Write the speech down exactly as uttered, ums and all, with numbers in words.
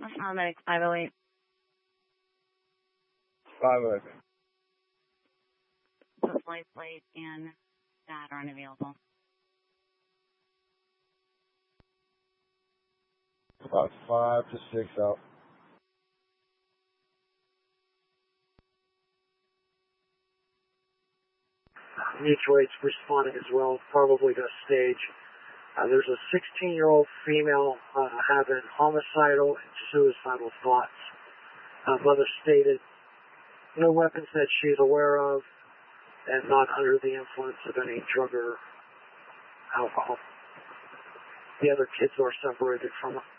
Medic five oh eight. five oh eight. Both life flight and dad are unavailable. About five to six out. Mutual aid's responding as well, probably to stage. Uh, there's a sixteen-year-old female uh, having homicidal and suicidal thoughts. Uh, mother stated no weapons that she's aware of and not under the influence of any drug or alcohol. The other kids are separated from her.